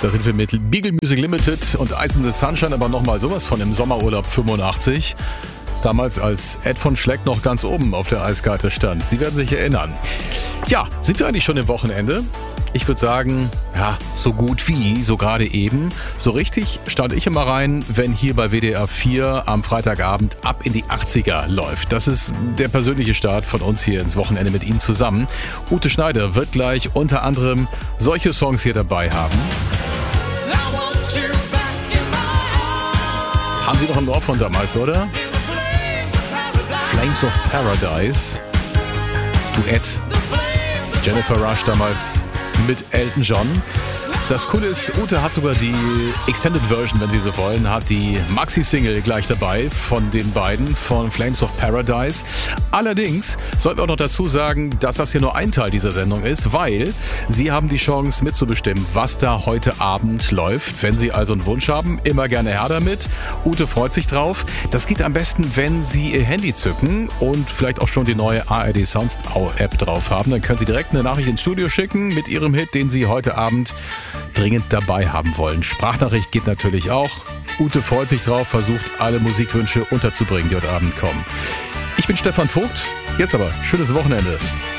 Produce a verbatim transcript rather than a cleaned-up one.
Da sind wir mit Beagle Music Limited und Ice in the Sunshine, aber nochmal sowas von im Sommerurlaub fünfundachtzig. Damals als Ed von Schleck noch ganz oben auf der Eiskarte stand. Sie werden sich erinnern. Ja, sind wir eigentlich schon im Wochenende? Ich würde sagen, ja, so gut wie, so gerade eben. So richtig starte ich immer rein, wenn hier bei W D R vier am Freitagabend Ab in die achtziger läuft. Das ist der persönliche Start von uns hier ins Wochenende mit Ihnen zusammen. Ute Schneider wird gleich unter anderem solche Songs hier dabei haben. Haben Sie noch im Ohr von damals, oder? Flames of Paradise. Duett. Jennifer Rush damals mit Elton John. Das Coole ist, Ute hat sogar die Extended Version, wenn Sie so wollen, hat die Maxi-Single gleich dabei von den beiden, von Flames of Paradise. Allerdings sollten wir auch noch dazu sagen, dass das hier nur ein Teil dieser Sendung ist, weil Sie haben die Chance mitzubestimmen, was da heute Abend läuft. Wenn Sie also einen Wunsch haben, immer gerne her damit. Ute freut sich drauf. Das geht am besten, wenn Sie Ihr Handy zücken und vielleicht auch schon die neue A R D Sound-App drauf haben. Dann können Sie direkt eine Nachricht ins Studio schicken mit Ihrem Hit, den Sie heute Abend dringend dabei haben wollen. Sprachnachricht geht natürlich auch. Ute freut sich drauf, versucht alle Musikwünsche unterzubringen, die heute Abend kommen. Ich bin Stefan Vogt. Jetzt aber schönes Wochenende.